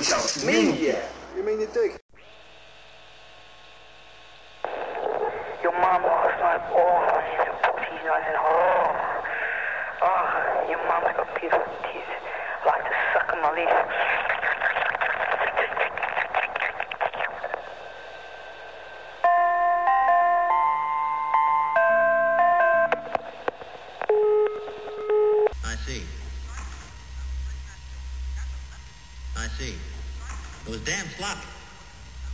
小命也。 You mean your dick? Your mom last night, oh, she's a pussy night and your mom's got beautiful teeth. I like to suck on my leaf. I see. It was damn sloppy.